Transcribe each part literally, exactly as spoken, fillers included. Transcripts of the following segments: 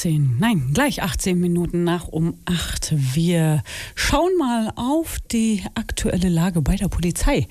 achtzehn, nein, gleich achtzehn Minuten nach um acht. Wir schauen mal auf die aktuelle Lage bei der Polizei.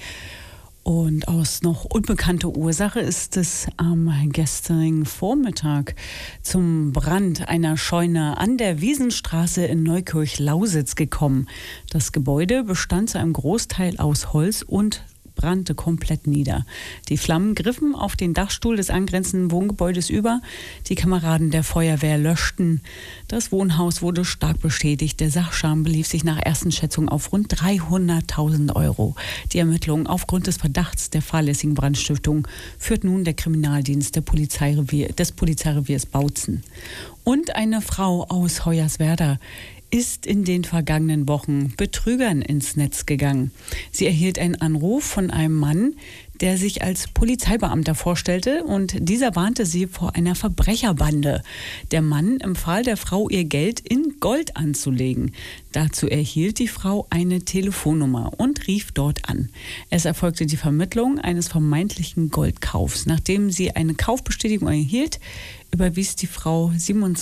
Und aus noch unbekannter Ursache ist es am gestrigen Vormittag zum Brand einer Scheune an der Wiesenstraße in Neukirch-Lausitz gekommen. Das Gebäude bestand zu einem Großteil aus Holz und brannte komplett nieder. Die Flammen griffen auf den Dachstuhl des angrenzenden Wohngebäudes über. Die Kameraden der Feuerwehr löschten. Das Wohnhaus wurde stark beschädigt. Der Sachschaden belief sich nach ersten Schätzungen auf rund dreihunderttausend Euro. Die Ermittlungen aufgrund des Verdachts der fahrlässigen Brandstiftung führt nun der Kriminaldienst der Polizeirevier, des Polizeireviers Bautzen. Und eine Frau aus Hoyerswerda ist in den vergangenen Wochen Betrügern ins Netz gegangen. Sie erhielt einen Anruf von einem Mann, der sich als Polizeibeamter vorstellte, und dieser warnte sie vor einer Verbrecherbande. Der Mann empfahl der Frau, ihr Geld in Gold anzulegen. Dazu erhielt die Frau eine Telefonnummer und rief dort an. Es erfolgte die Vermittlung eines vermeintlichen Goldkaufs. Nachdem sie eine Kaufbestätigung erhielt, überwies die Frau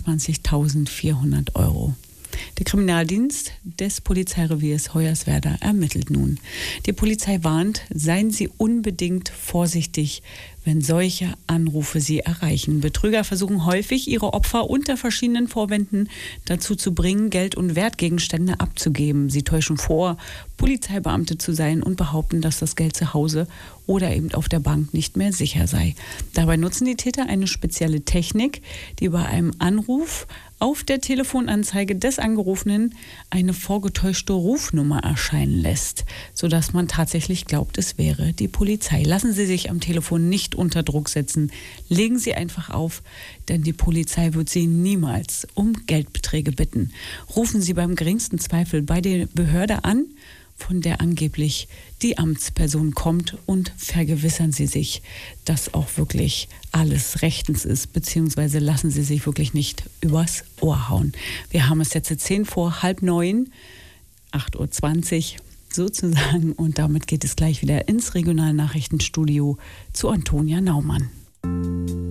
siebenundzwanzigtausendvierhundert Euro. Der Kriminaldienst des Polizeireviers Hoyerswerda ermittelt nun. Die Polizei warnt, seien Sie unbedingt vorsichtig, wenn solche Anrufe Sie erreichen. Betrüger versuchen häufig, ihre Opfer unter verschiedenen Vorwänden dazu zu bringen, Geld und Wertgegenstände abzugeben. Sie täuschen vor, Polizeibeamte zu sein und behaupten, dass das Geld zu Hause oder eben auf der Bank nicht mehr sicher sei. Dabei nutzen die Täter eine spezielle Technik, die bei einem Anruf auf der Telefonanzeige des Angerufenen eine vorgetäuschte Rufnummer erscheinen lässt, sodass man tatsächlich glaubt, es wäre die Polizei. Lassen Sie sich am Telefon nicht unter Druck setzen. Legen Sie einfach auf, denn die Polizei wird Sie niemals um Geldbeträge bitten. Rufen Sie beim geringsten Zweifel bei der Behörde an, von der angeblich die Amtsperson kommt, und vergewissern Sie sich, dass auch wirklich alles rechtens ist, beziehungsweise lassen Sie sich wirklich nicht übers Ohr hauen. Wir haben es jetzt zehn vor halb neun, acht Uhr zwanzig sozusagen, und damit geht es gleich wieder ins Regionalnachrichtenstudio zu Antonia Naumann.